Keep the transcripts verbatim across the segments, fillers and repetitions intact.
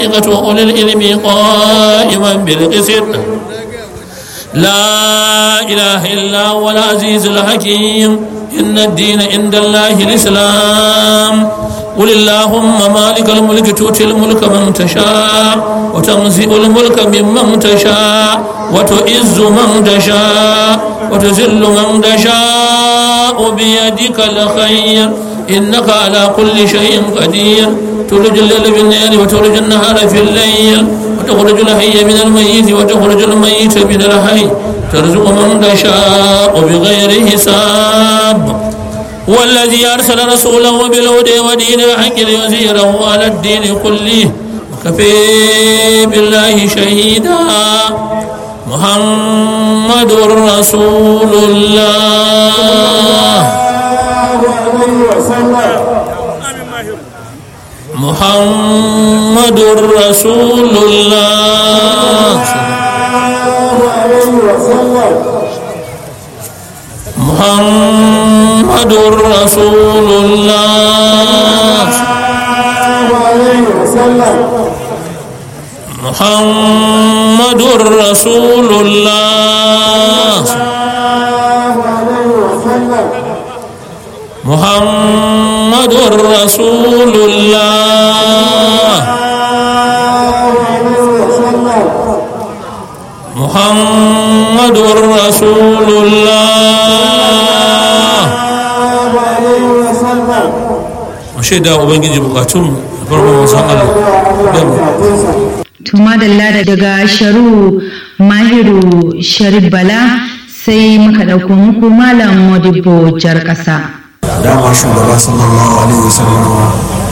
والملائكة وأولي العلم قائما بالقسط لا إله إلا هو العزيز الحكيم إن الدين عند الله الإسلام قل اللهم مالك الملك تؤتي الملك من تشاء وتنزع الملك ممن تشاء وتعز من تشاء وتذل من تشاء بيدك الخير إنك على كل شيء قدير تولج الليل في النهار وتولج النهار في الليل وتخرج الحي من الميت وتخرج الميت من الحي ترزق من تشاء بغير حساب والذي أرسل رسوله بالهدى ودين الحق ليظهره على الدين كله وكفى بالله شهيدا محمد رسول الله محمد رسول الله محمد رسول الله محمد رسول الله محمد رسول الله محمد رسول الله shaida ubangiji bukatun farkon wasan Allah to madalla daga sharu mahiru sharif bala sai muka dauko muku malam Modibo jar kasa dama shugaba sallallahu alaihi wasallam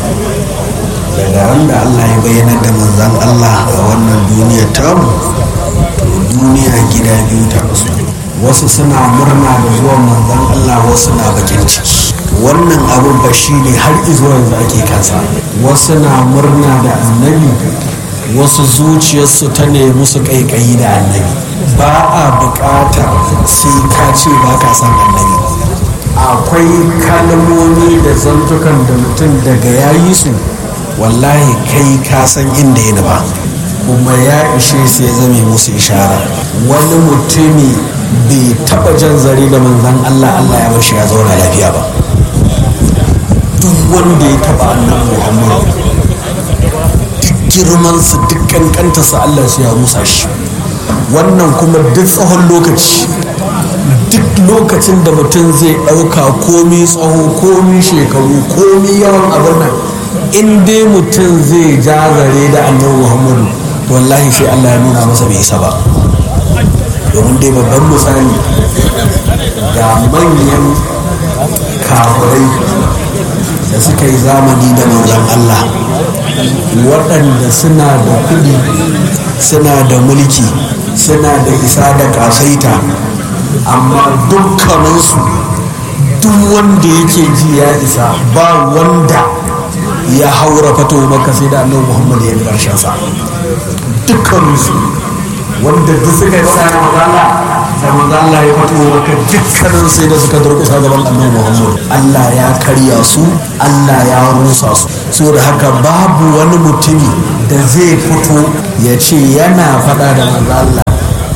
daga ran da Allah ya bayyana da manzon Allah a wannan duniyar tamu to duniya gida biyu ta kasu wasu suna murna da zuwan manzon Allah wasu na bakin ciki wannan abin ba shi ne har izuwa yanzu ake kansa wasu na murna da annabi wasu zuciyarsu ta nemi su kaikayi da annabi ba a bukatar sai ka ce ba ka san annabi akwai kalmomi da zantukan da mutum daga yayi su wallahi kai ka san inda ya ba kuma ya ishe sai zame musu ishara wani mutumi bai taba jan zare da manzan Allah Allah ya bar shi ya zauna lafiya ba duk wanda ya taba annabi Muhammad duk girmansa duk kankantarsa Allah sai ya rusa shi wannan kuma duk tsawon lokaci duk lokacin da mutum zai ɗauka komi tsawo komi shekaru komi yawan abin nan in dai mutum zai jazare da annabi Muhammadu wallahi sai Allah ya nuna masa bai isa ba domin dai babban misali ga manyan kafirai da suka yi zamani da manzon Allah waɗanda suna da kuɗi suna da mulki suna da isa da kasaita amma dukkaninsu duk wanda yake ji ya isa ba wanda ya haura fato maka sai da annabi Muhammad ya yi ƙarshen sa dukkaninsu wanda duk suka yi sa magana da magana ya fato maka dukkanin sai da suka durƙusa gaban annabi Muhammad Allah ya karya su Allah ya rusa su so da haka babu wani mutumi da zai fito ya ce yana faɗa da manzo Allah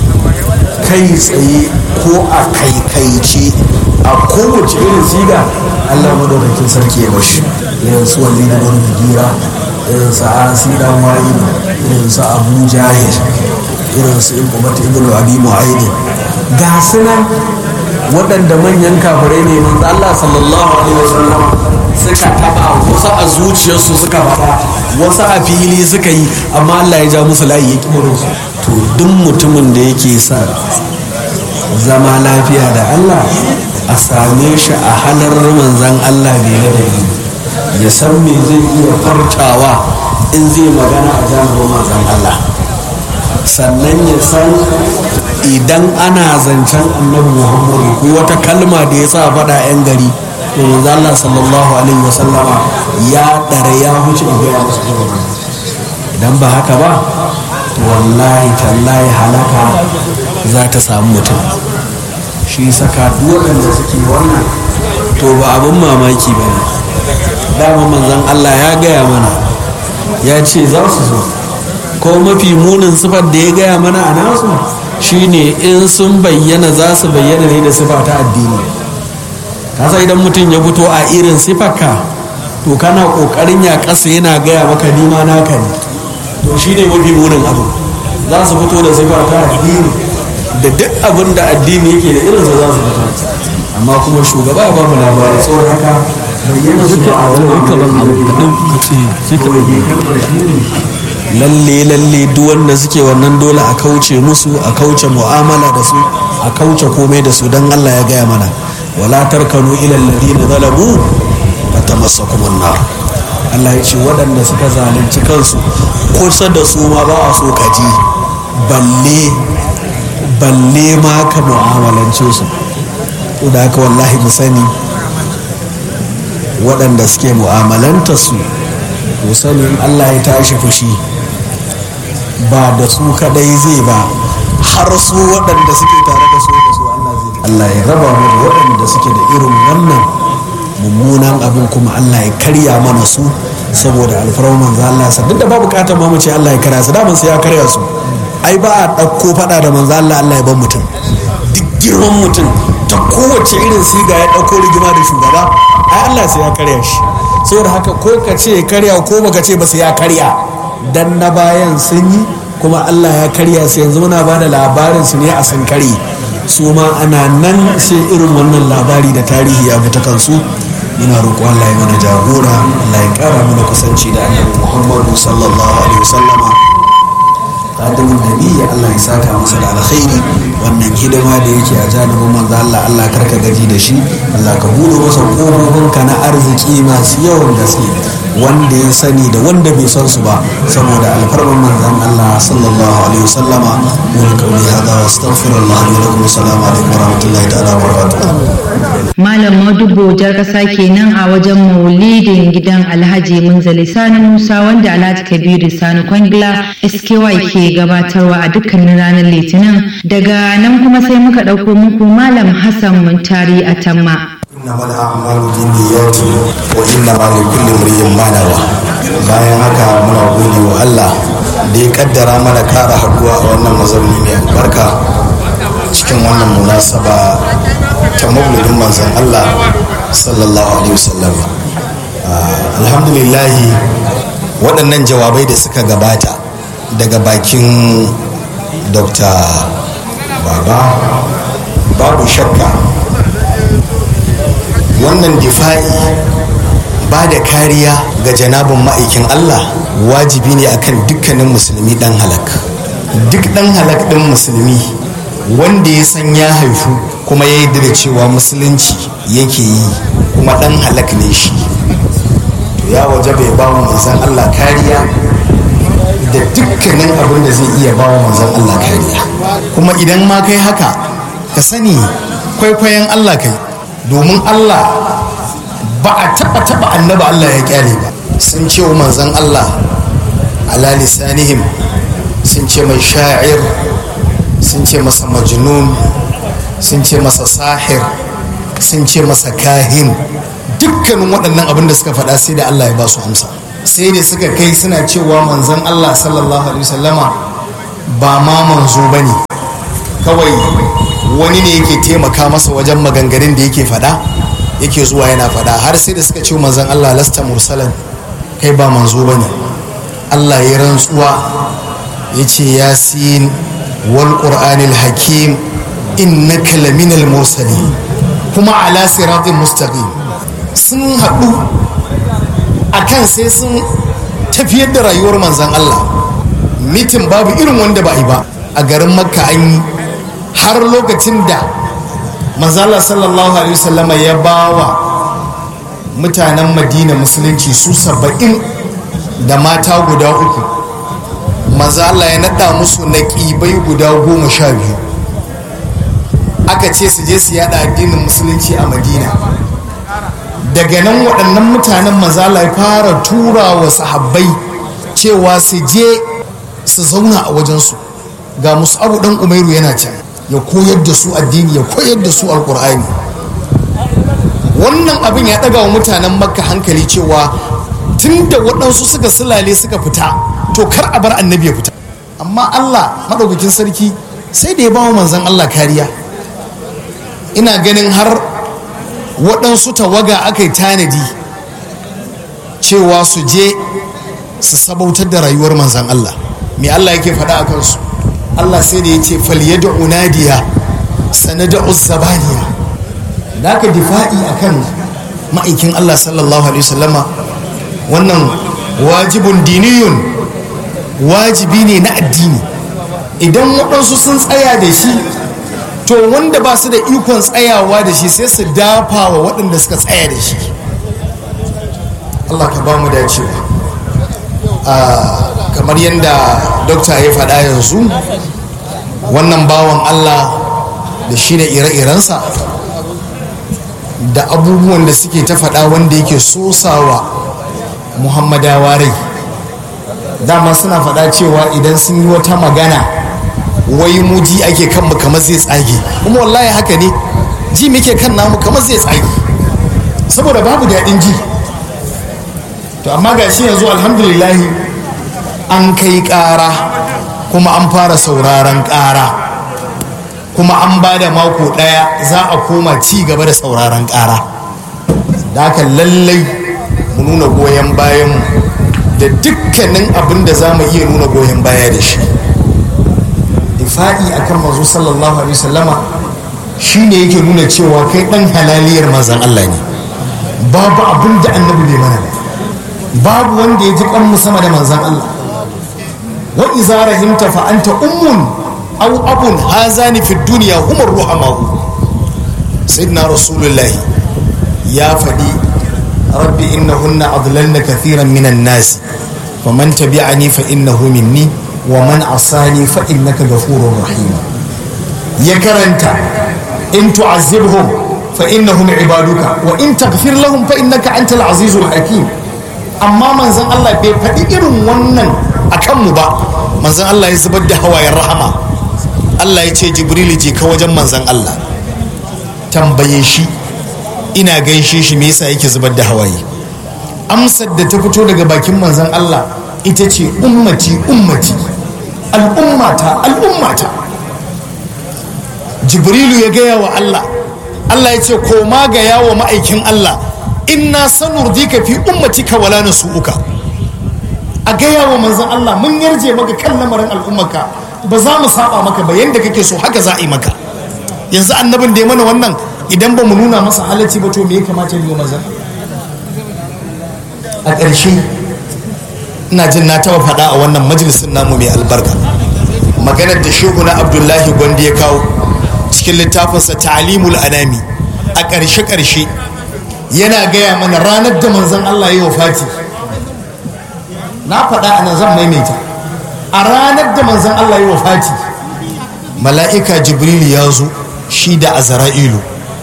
kai tsaye ko a kaikaice a kowace irin siga Allah madaukakin sarki ya bashi irin su wani da wani gira irin su asi dan wa'i irin su abu jahil irin su ibubata ibn abi mu'ayyid ga sunan waɗanda manyan kafirai ne manzo Allah sallallahu alaihi wasallam suka taba wasu a zuciyarsu suka faɗa wasu a fili suka yi amma Allah ya ja musu layi ya kimurin su to duk mutumin da yake sa zama lafiya da Allah a same shi a halar manzan Allah bai ladabi ya san me zai iya fartawa in zai magana a jami'ar manzan Allah sannan ya san idan ana zancen annabi Muhammadu ko wata kalma da ya sa faɗa 'yan gari to manzo Allah sallallahu alaihi wasallama ya ɗara ya huce ga ya musu idan ba haka ba wallahi tallahi halaka za ta samu mutum shi saka waɗanda suke wannan to ba abin mamaki ba ne dama manzon Allah ya gaya mana ya ce za su zo ko mafi munin sifar da ya gaya mana a nasu shine in sun bayyana za su bayyana ne da sifa ta addini. Kasa idan mutum ya fito a irin sifarka to kana kokarin ya kasa yana gaya maka nima naka ne, to shine mafi munin abu. Za su fito da sifa ta addini da duk abin da addini yake da irinsa za su fito, amma kuma shugaba ya ba mu labarai tsohon haka bayyana su a wani lalle lalle duk wanda suke wannan dole a kauce musu, a kauce mu'amala da su, a kauce komai da su, don Allah ya gaya mana wala tarkanu ila alladhina zalamu fatamassakum an-nar. Allah ya ce waɗanda suka zalunci kansu kusa da su ma ba a so kaji, balle balle ma ka mu'amalance su. To da haka wallahi mu sani waɗanda suke mu'amalanta su ku sani in Allah ya tashi fushi ba da su kadai zai ba, har su waɗanda suke tare da su da su Allah zai. Allah ya raba mu da waɗanda suke da irin wannan mummunan abin, kuma Allah ya karya mana su saboda alfarman manzo Allah sa. Duk da ba bukatar ma mu ce Allah ya karya su, da mun sai ya karya su. Ai ba a ɗauko faɗa da manzo Allah Allah ya ban mutum, duk girman mutum ta kowace irin siga ya ɗauko rigima da shugaba, ai Allah sai ya karya shi. Saboda haka ko ka ce karya ko baka ce ba sai ya karya, dan na bayan sun yi kuma Allah ya karya su. Yanzu muna ba da labarin su ne a sun kare, su ma ana nan sai irin wannan labari da tarihi ya fita kansu. Muna roƙo Allah ya mana jagora, Allah ya ƙara mana kusanci da annabi Muhammadu sallallahu alaihi wasallama adamin nabiyyi. Allah ya saka masa da alkhairi wannan hidima da yake a janibin manzo Allah. Allah karka gaji da shi, Allah ka buɗe masa ƙofofinka na arziki masu yawan gaske, wanda ya sani da wanda bai san su ba, saboda alfarman manzon Allah sallallahu alaihi wasallama. Wa qawli hada wa astaghfirullah wa lakum. Assalamu alaikum wa rahmatullahi ta'ala wa barakatuh. Malam Madubo jar kasa kenan a wajen maulidin gidan Alhaji Munzali Sani Musa, wanda Alhaji Kabiru Sani Kwangila S K Y ke gabatarwa a dukkanin ranar Litinin. Daga nan kuma sai muka ɗauko muku Malam Hassan Muntari a Tamma. innamal a'malu binniyati wa innamal likulli imrin ma nawa. Bayan haka muna gode wa Allah da ya kaddara mana kara haduwa a wannan mazauni mai albarka cikin wannan munasaba ta maulidin manzon Allah sallallahu alaihi wasallam. Alhamdulillah, waɗannan jawabai da suka gabata daga bakin Dr. Baba, babu shakka wannan difa'i ba da kariya ga janabin ma'aikin Allah wajibi ne akan dukkanin musulmi dan halak. Duk dan halak din musulmi wanda ya san ya haifu kuma ya yi da cewa musulunci yake yi kuma dan halak ne shi, to ya waje bai ba wa manzon Allah kariya da dukkanin abin da zai iya ba wa manzon Allah kariya. Kuma idan ma kai haka ka sani kwaikwayon Allah kai, domin Allah ba a taba taba annaba Allah ya kyale ba. Sun ce wa manzon Allah ala lisanihim, sun ce mai sha'ir, sun ce masa majnun, sun ce masa sahir, sun ce masa kahin. Dukkanin waɗannan abin da suka faɗa sai da Allah ya ba su amsa. Sai da suka kai suna cewa manzon Allah sallallahu alaihi wasallama ba ma manzo bane, kawai wani ne yake taimaka masa wajen maganganun da yake faɗa, yake zuwa yana faɗa. Har sai da suka ce manzon Allah lasta mursalan, kai ba manzo bane. Allah ya rantsuwa ya ce yasin wal qur'anil hakim innaka laminal mursalin, kuma ala siratin mustaqim. Sun haɗu akan sai sun tafiyar da rayuwar manzon Allah. Mitin babu irin wanda ba yi ba a garin Makka an yi, har lokacin da manzon Allah sallallahu alaihi wasallama ya bawa mutanen Madina musulunci su saba'in da mata guda uku, manzon Allah ya naɗa musu naƙibai guda goma sha biyu, aka ce su je su yada addinin musulunci a Madina. Daga nan waɗannan mutanen manzon Allah ya fara tura wa sahabbai cewa su je su zauna a wajensu. Ga Mus'abu ɗan Umairu yana can, ya koyar da su addini, ya koyar da su alkur'ani. Wannan abin ya ɗaga wa mutanen Makka hankali cewa tun da waɗansu suka sulale suka fita to kar a bar annabi ya fita. Amma Allah maɗaukakin sarki sai da ya bawa manzon Allah kariya. Ina ganin har waɗansu tawaga aka yi tanadi cewa su je su sabautar da rayuwar manzon Allah. Me Allah yake faɗa a kansu? Allah sai da ya ce falyad'u nadiya sanad'u zabaniya. Da aka difa'i akan ma'aikin Allah sallallahu alaihi wasallama wannan wajibun diniyun, wajibi ne na addini. Idan waɗansu sun tsaya da shi, to wanda ba su da ikon tsayawa da shi sai su dafa wa waɗanda suka tsaya da shi. Allah ka ba mu dacewa. Kamar yadda dokta ya faɗa yanzu, wannan bawan Allah da shi da ire-irensa da abubuwan da suke ta faɗa wanda yake sosawa muhammadawa rai. Dama suna faɗa cewa idan sun yi wata magana wai mu ji ake kanmu kamar zai tsage, kuma wallahi haka ne, ji muke kan namu kamar zai tsage saboda babu daɗin ji. To amma ga shi yanzu alhamdulillahi an kai ƙara kuma an fara sauraron ƙara, kuma an ba da mako ɗaya za a koma ci gaba da sauraron ƙara. Da haka lallai mu nuna goyon bayan da dukkanin abin da za mu iya nuna goyon baya da shi. Difa'i akan manzo sallallahu alaihi wasallama shine yake nuna cewa kai dan halaliyar manzon Allah ne. Babu abin da annabi bai mana ba, babu wanda ya ji kan mu sama da manzon Allah. Wa iza rahimta fa anta ummun aw abun hazani fi dunya humar ruhamahu. Sayyidina Rasulullah ya faɗi rabbi innahunna adlalna kathiran minan nas faman tabi'ani fa innahu minni wa man asani fa innaka ghafurur rahim. Ya karanta in tu'azzibhum fa innahum ibaduka wa in taghfir lahum fa innaka antal azizul hakim. Amma manzon Allah bai faɗi irin wannan akan mu ba. Manzon Allah ya zubar da hawayen rahama. Allah ya ce Jibril je ka wajen manzon Allah, tambaye shi, ina gaishe shi me yasa yake zubar da hawaye. Amsar da ta fito daga bakin manzon Allah ita ce ummati ummati, al'ummata al'ummata. Jibrilu ya gaya wa Allah, Allah ya ce koma gaya wa ma'aikin Allah inna sanurdika fi ummatika wala nasu'uka. A gaya wa manzon Allah mun yarje maka kan lamarin al'ummarka, ba za mu saba maka ba, yanda kake so haka za a yi maka. Yanzu annabin da ya mana wannan idan ba mu nuna masa halacci ba to me ya kamata ne manzon? A ƙarshe ina jin na taɓa faɗa a wannan majalisin namu mai albarka maganar da shehuna Abdullahi Gwandi ya kawo cikin littafinsa Ta'limul Anami. A ƙarshe ƙarshe yana gaya mana ranar da manzon Allah ya wafati. Na faɗa a nan zan maimaita, a ranar da manzon Allah ya wafati mala'ika Jibril ya zo shi da Azra'ilu.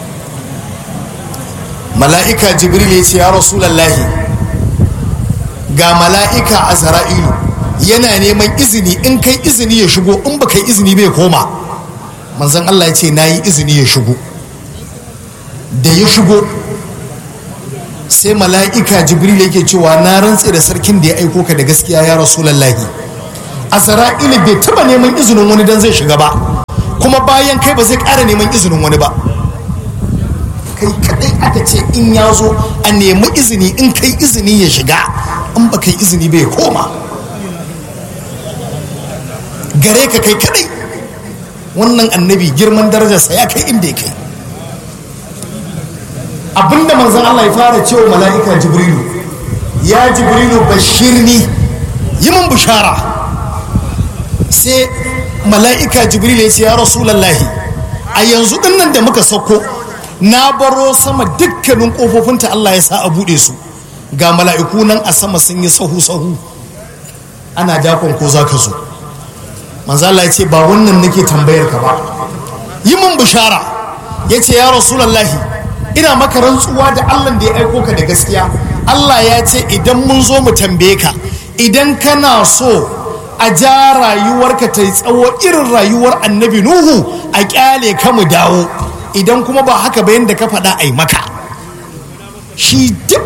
Mala'ika Jibril ya ce ya Rasulallahi, ga mala'ika Azra'ilu yana neman izini, in kai izini ya shigo, in ba kai izini bai koma. Manzon Allah ya ce na yi izini ya shigo. Da ya shigo sai mala'ika Jibril yake cewa na rantse da sarkin da ya aiko ka da gaskiya ya Rasulallahi, Azra'ilu bai taba neman izinin wani dan zai shiga ba, kuma bayan kai ba zai ƙara neman izinin wani ba. Kai kadai aka ce in ya zo a nemi izini, in kai izini ya shiga, in ba kai izini bai koma. Gare ka kai kadai. Wannan annabi girman darajarsa ya kai inda ya kai. Abinda manzon Allah ya fara cewa mala'ika Jibrilu, ya Jibrilu bashirni, yi min bishara. Sai mala'ika Jibrilu ya ce ya Rasulallahi, a yanzu dinnan da muka sauko na baro sama dukkanin kofofinta Allah ya sa a buɗe su, ga mala'iku nan a sama sun yi sahu-sahu ana dakon ko za ka zo. Manzo Allah ya ce ba wannan nake tambayar ka ba, yi min bishara. Ya ce ya Rasulallahi, ina maka rantsuwa da Allah da ya aiko ka da gaskiya. Allah ya ce idan mun zo mu tambaye ka, idan kana so a ja rayuwarka ta yi tsawo irin rayuwar annabi Nuhu, a kyale ka mu dawo, idan kuma ba haka ba yanda ka faɗa ai maka. Shi duk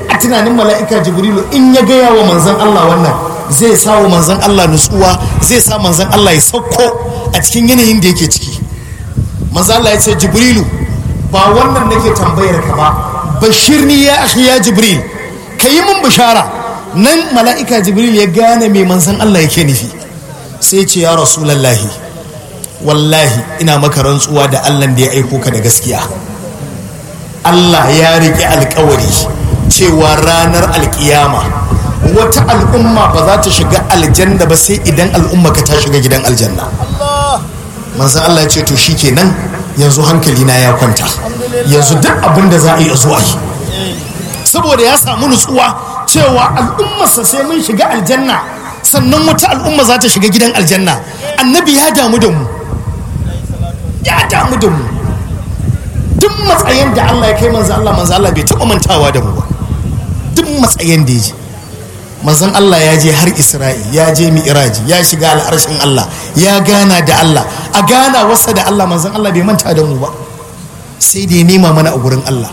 a tunanin mala'ika jibrilu in ya gaya wa manzon Allah wannan zai sa wa manzon Allah nutsuwa, zai sa manzon Allah ya sauko a cikin yanayin da yake ciki. manzon Allah ya ce jibrilu ba wannan nake tambayar ka ba, bashirni ya akhi ya jibril, ka yi min bishara. Nan mala'ika jibril ya gane mai manzon Allah yake nufi, sai ce ya rasulallahi wallahi ina maka rantsuwa da Allah da ya aiko ka da gaskiya. Allah ya riƙe alƙawari cewa ranar alƙiyama wata al'umma ba za ta shiga aljanna ba sai idan al'umma ka ta shiga gidan aljanna. manzon Allah ya ce to shikenan, yanzu hankali na ya kwanta, yanzu duk abin da za a yi a zuwa yi, saboda ya samu nutsuwa cewa al'ummarsa sai mun shiga aljanna sannan wata al'umma za ta shiga gidan aljanna. Annabi ya damu da mu, ya damu da mu. Duk matsayin da Allah ya kai manzon Allah, manzon Allah bai taɓa mantawa da mu ba. Duk matsayin da ya je, manzon Allah ya je har Isra'i, ya je Mi'raji, ya shiga al'arshin Allah, ya gana da Allah. A gana wasa da Allah, manzon Allah bai manta da mu ba, sai da ya nema mana a gurin Allah.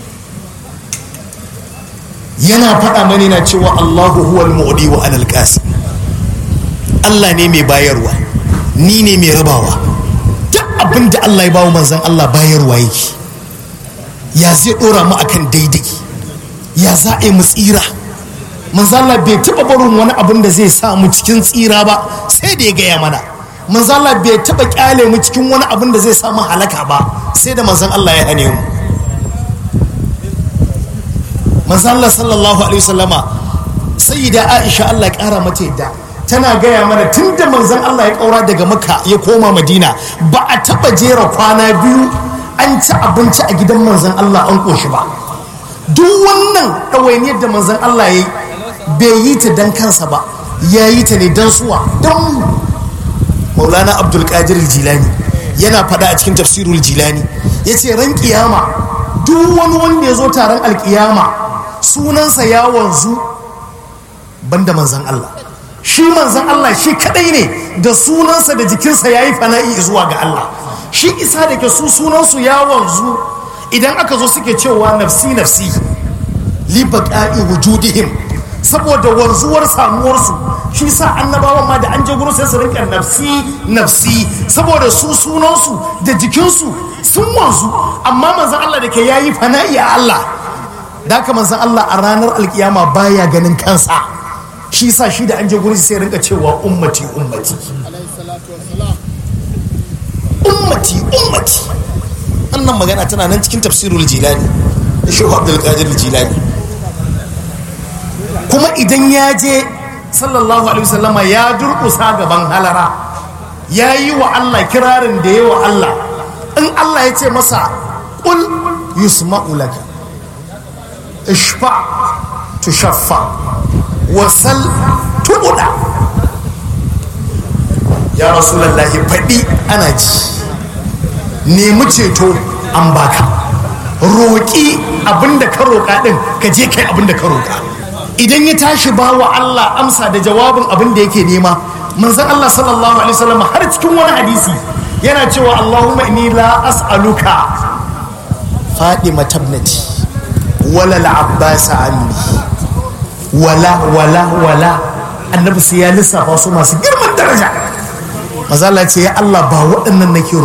Yana faɗa mani na cewa Allahu huwal mu'di wa anal qasim. Allah ne mai bayarwa, ni ne mai rabawa. Duk abin da Allah ya bawo manzon Allah bayarwa yake. Ya zai dora mu akan daidai, ya za a yi mu tsira. Manzon Allah bai taɓa barin wani abin da zai sa mu cikin tsira ba, sai da ya gaya mana. Manzon Allah bai taɓa kyale mu cikin wani abin da zai sa mu halaka ba, sai da manzon Allah ya hane mu. Manzon Allah sallallahu alaihi wasallama, sayyida Aisha Allah ya kara mata yadda, tana gaya mana tunda manzon Allah ya kaura daga Makka ya koma Madina ba a taba jera kwana biyu an ci abinci a gidan manzon Allah an koshi ba. Duk wannan ɗawainiyar da manzon Allah ya yi bai yi ta dan kansa ba, ya yi ta ne dan suwa, dan Maulana Abdul Qadir Jilani yana faɗa a cikin tafsirul Jilani, yace ran kiyama duk wani wanda ya zo taron alkiyama sunansa ya wanzu banda manzan Allah. Shi manzan Allah shi kadai ne da sunansa da jikinsa ya yi fana'i zuwa ga Allah. Shi isa da ke su sunansu ya wanzu, idan aka zo suke cewa nafsi nafsi li baqa'i wujudihim, saboda wanzuwar samuwarsu. Shi sa annabawan ma da an je gurin sai su rinka nafsi nafsi, saboda su sunansu da jikinsu sun wanzu. Amma manzan Allah da ke yayi fana'i a Allah, da haka manzan Allah a ranar alkiyama baya ganin kansa. Shi sa shi da an je gurin sai rinka cewa ummati ummati ummati ummati. wannan magana tana nan cikin tafsirul Jilani da Shehu Abdul Qadir Jilani. Kuma idan ya je sallallahu alaihi wasallama ya durƙusa gaban halara, ya yi wa Allah kirarin da ya wa Allah. In Allah ya ce masa qul yusma'u laka, ishfa tushaffa, wasal tubuda. Ya rasulullahi faɗi ana ji, nemi ceto an baka, roƙi abinda ka roƙa ɗin ka je kai abinda ka roƙa. Idan ya tashi ba wa Allah amsa da jawabin abinda yake nema, manzon Allah sallallahu alaihi wasallam har cikin wani hadisi yana cewa Allahumma inni la as'aluka Fatima tabnati wala al-Abbas anni wala wala wala. Annabi sai ya lissafa su masu girman daraja. Maza Allah ce ya Allah ba waɗannan nake